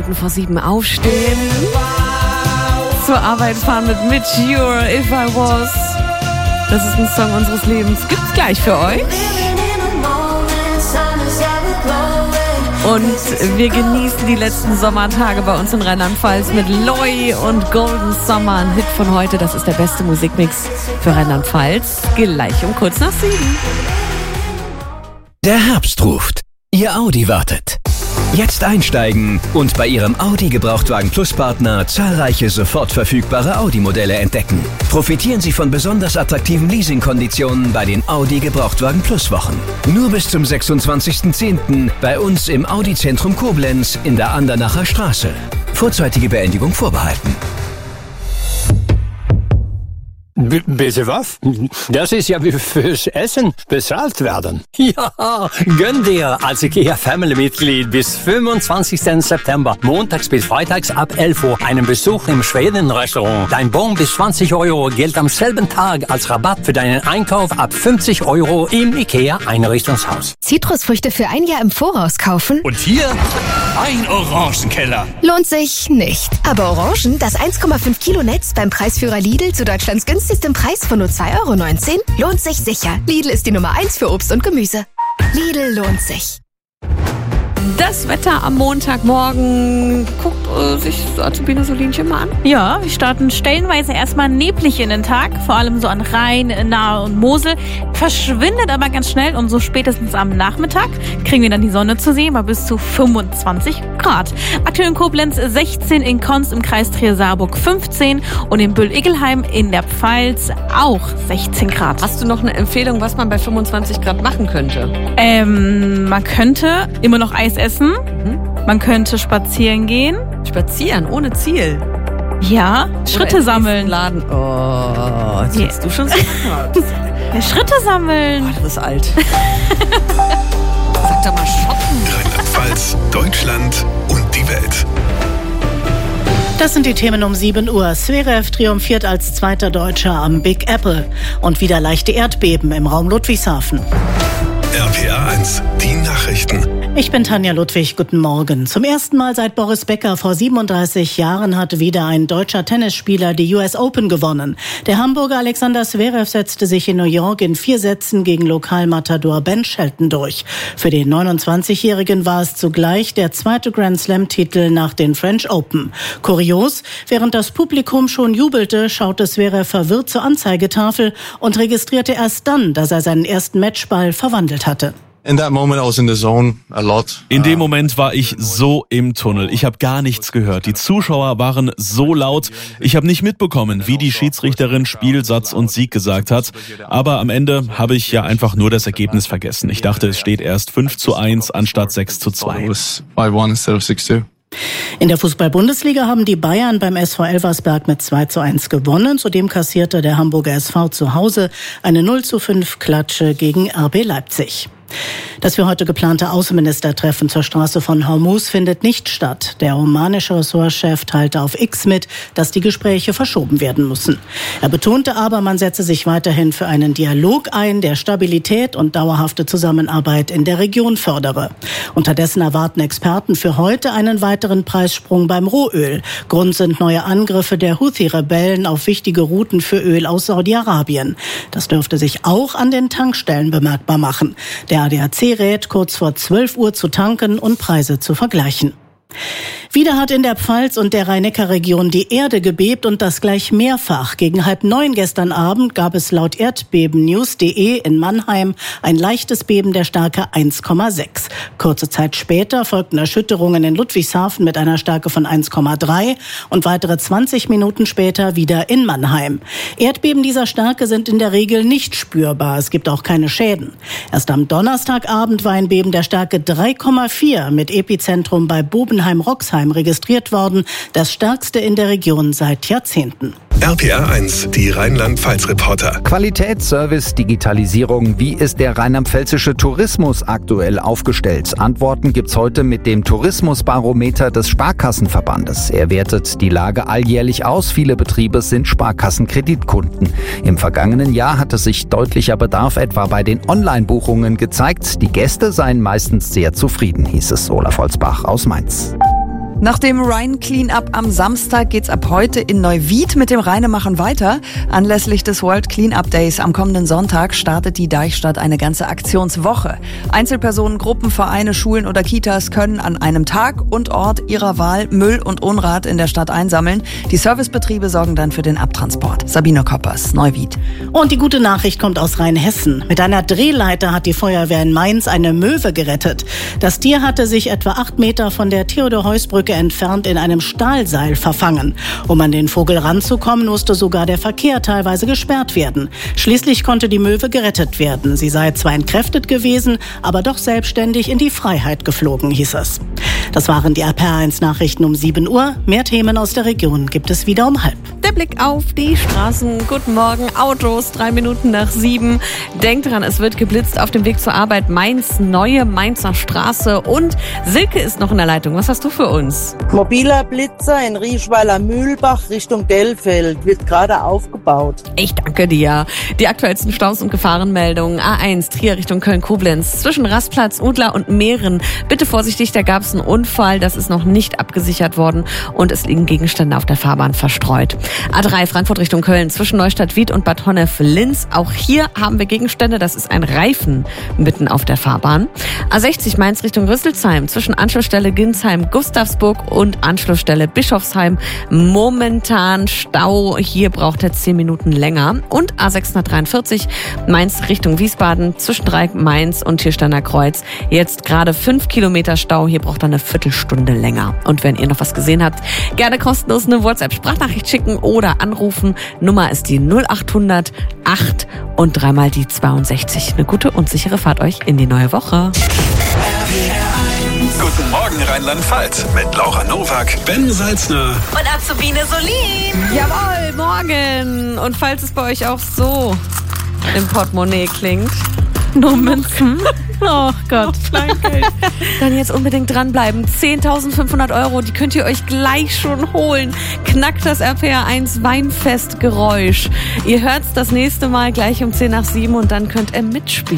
Minuten vor 7 aufstehen, zur Arbeit fahren mit Mitch Ure, If I Was. Das ist ein Song unseres Lebens. Gibt's gleich für euch. Und wir genießen die letzten Sommertage bei uns in Rheinland-Pfalz mit Loi und Golden Summer. Ein Hit von heute, das ist der beste Musikmix für Rheinland-Pfalz. Gleich um kurz nach 7. Der Herbst ruft. Ihr Audi wartet. Jetzt einsteigen und bei Ihrem Audi Gebrauchtwagen Plus Partner zahlreiche sofort verfügbare Audi-Modelle entdecken. Profitieren Sie von besonders attraktiven Leasingkonditionen bei den Audi Gebrauchtwagen Plus Wochen. Nur bis zum 26.10. bei uns im Audi Zentrum Koblenz in der Andernacher Straße. Vorzeitige Beendigung vorbehalten. Bitte was? Das ist ja wie fürs Essen bezahlt werden. Ja, gönn dir als IKEA Family-Mitglied bis 25. September, montags bis freitags ab 11 Uhr, einen Besuch im Schweden-Restaurant. Dein Bon bis 20 € gilt am selben Tag als Rabatt für deinen Einkauf ab 50 € im IKEA Einrichtungshaus. Zitrusfrüchte für ein Jahr im Voraus kaufen? Und hier ein Orangenkeller. Lohnt sich nicht. Aber Orangen, das 1,5 Kilo Netz beim Preisführer Lidl zu Deutschlands günstigsten Preis von nur 2,19 €, lohnt sich sicher. Lidl ist die Nummer 1 für Obst und Gemüse. Lidl lohnt sich. Das Wetter am Montagmorgen. Guckt sich Sabine Solinchen mal an. Ja, wir starten stellenweise erstmal neblig in den Tag, vor allem so an Rhein, Nahe und Mosel. Verschwindet aber ganz schnell und so spätestens am Nachmittag kriegen wir dann die Sonne zu sehen bei bis zu 25 Grad. Aktuell in Koblenz 16, in Konz im Kreis Trier-Saarburg 15 und in Bühl-Iggelheim in der Pfalz auch 16 Grad. Hast du noch eine Empfehlung, was man bei 25 Grad machen könnte? Man könnte immer noch Eis essen. Man könnte spazieren gehen. Spazieren, ohne Ziel. Ja, Schritte sammeln. Laden. Oh, jetzt bist du schon so hart. Schritte sammeln. Oh, du bist alt. Sag doch mal shoppen. Rheinland-Pfalz, Deutschland und die Welt. Das sind die Themen um 7 Uhr. Zverev triumphiert als zweiter Deutscher am Big Apple. Und wieder leichte Erdbeben im Raum Ludwigshafen. RPA 1, die Nachrichten. Ich bin Tanja Ludwig, guten Morgen. Zum ersten Mal seit Boris Becker vor 37 Jahren hat wieder ein deutscher Tennisspieler die US Open gewonnen. Der Hamburger Alexander Zverev setzte sich in New York in 4 Sätzen gegen Lokalmatador Ben Shelton durch. Für den 29-Jährigen war es zugleich der zweite Grand-Slam-Titel nach den French Open. Kurios, während das Publikum schon jubelte, schaute Zverev verwirrt zur Anzeigetafel und registrierte erst dann, dass er seinen ersten Matchball verwandelt hatte. In dem Moment war ich so im Tunnel. Ich habe gar nichts gehört. Die Zuschauer waren so laut. Ich habe nicht mitbekommen, wie die Schiedsrichterin Spielsatz und Sieg gesagt hat. Aber am Ende habe ich ja einfach nur das Ergebnis vergessen. Ich dachte, es steht erst 5:1 anstatt 6:2. In der Fußball-Bundesliga haben die Bayern beim SV Elversberg mit 2:1 gewonnen. Zudem kassierte der Hamburger SV zu Hause eine 0:5 Klatsche gegen RB Leipzig. Das für heute geplante Außenministertreffen zur Straße von Hormuz findet nicht statt. Der omanische Ressortchef teilte auf X mit, dass die Gespräche verschoben werden müssen. Er betonte aber, man setze sich weiterhin für einen Dialog ein, der Stabilität und dauerhafte Zusammenarbeit in der Region fördere. Unterdessen erwarten Experten für heute einen weiteren Preissprung beim Rohöl. Grund sind neue Angriffe der Houthi-Rebellen auf wichtige Routen für Öl aus Saudi-Arabien. Das dürfte sich auch an den Tankstellen bemerkbar machen. Der ADAC rät, kurz vor 12 Uhr zu tanken und Preise zu vergleichen. Wieder hat in der Pfalz und der Rhein-Neckar-Region die Erde gebebt und das gleich mehrfach. Gegen 8:30 gestern Abend gab es laut erdbebennews.de in Mannheim ein leichtes Beben der Stärke 1,6. Kurze Zeit später folgten Erschütterungen in Ludwigshafen mit einer Stärke von 1,3 und weitere 20 Minuten später wieder in Mannheim. Erdbeben dieser Stärke sind in der Regel nicht spürbar. Es gibt auch keine Schäden. Erst am Donnerstagabend war ein Beben der Stärke 3,4 mit Epizentrum bei Bobenheim-Roxheim registriert worden, das stärkste in der Region seit Jahrzehnten. RPA 1, die Rheinland-Pfalz-Reporter. Qualität, Service, Digitalisierung. Wie ist der rheinland-pfälzische Tourismus aktuell aufgestellt? Antworten gibt's heute mit dem Tourismusbarometer des Sparkassenverbandes. Er wertet die Lage alljährlich aus. Viele Betriebe sind Sparkassenkreditkunden. Im vergangenen Jahr hatte sich deutlicher Bedarf etwa bei den Online-Buchungen gezeigt. Die Gäste seien meistens sehr zufrieden, hieß es Olaf Holzbach aus Mainz. Nach dem Rhein-Cleanup am Samstag geht's ab heute in Neuwied mit dem Rheinemachen weiter. Anlässlich des World Cleanup Days am kommenden Sonntag startet die Deichstadt eine ganze Aktionswoche. Einzelpersonen, Gruppen, Vereine, Schulen oder Kitas können an einem Tag und Ort ihrer Wahl Müll und Unrat in der Stadt einsammeln. Die Servicebetriebe sorgen dann für den Abtransport. Sabine Koppers, Neuwied. Und die gute Nachricht kommt aus Rheinhessen. Mit einer Drehleiter hat die Feuerwehr in Mainz eine Möwe gerettet. Das Tier hatte sich etwa 8 Meter von der Theodor-Heuss-Brücke entfernt in einem Stahlseil verfangen. Um an den Vogel ranzukommen, musste sogar der Verkehr teilweise gesperrt werden. Schließlich konnte die Möwe gerettet werden. Sie sei zwar entkräftet gewesen, aber doch selbstständig in die Freiheit geflogen, hieß es. Das waren die RPR1-Nachrichten um 7 Uhr. Mehr Themen aus der Region gibt es wieder um 6:30. Der Blick auf die Straßen. Guten Morgen, Autos, 3 Minuten nach 7. Denkt dran, es wird geblitzt auf dem Weg zur Arbeit. Mainz, neue Mainzer Straße. Und Silke ist noch in der Leitung. Was hast du für uns? Mobiler Blitzer in Rieschweiler-Mühlbach Richtung Dellfeld wird gerade aufgebaut. Ich danke dir. Die aktuellsten Staus und Gefahrenmeldungen. A1 Trier Richtung Köln-Koblenz. Zwischen Rastplatz, Udler und Meeren. Bitte vorsichtig, da gab es einen Unfall. Das ist noch nicht abgesichert worden und es liegen Gegenstände auf der Fahrbahn verstreut. A3 Frankfurt Richtung Köln. Zwischen Neustadt-Wied und Bad Honnef-Linz. Auch hier haben wir Gegenstände. Das ist ein Reifen mitten auf der Fahrbahn. A60 Mainz Richtung Rüsselsheim. Zwischen Anschlussstelle Ginsheim-Gustavsburg und Anschlussstelle Bischofsheim. Momentan Stau. Hier braucht er 10 Minuten länger. Und A643 Mainz Richtung Wiesbaden. Zwischen Dreieck Mainz und Tirsteiner Kreuz. Jetzt gerade 5 Kilometer Stau. Hier braucht er eine Viertelstunde länger. Und wenn ihr noch was gesehen habt, gerne kostenlos eine WhatsApp-Sprachnachricht schicken oder anrufen. Nummer ist die 0800 8 und 3 die 62. Eine gute und sichere Fahrt euch in die neue Woche. Guten Morgen Rheinland-Pfalz mit Laura Nowak, Ben Salzner und Azubine Solin. Jawohl, morgen. Und falls es bei euch auch so im Portemonnaie klingt, nur Münzen. Oh Gott. Kleingeld. Dann jetzt unbedingt dranbleiben. 10.500 €, die könnt ihr euch gleich schon holen. Knackt das RPR1 Weinfestgeräusch. Ihr hört's das nächste Mal gleich um 6:50 und dann könnt ihr mitspielen.